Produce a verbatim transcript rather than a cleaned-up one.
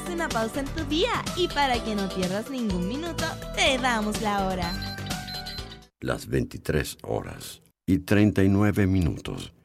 una pausa en tu día y para que no pierdas ningún minuto, te damos la hora. Las veintitrés horas y treinta y nueve minutos.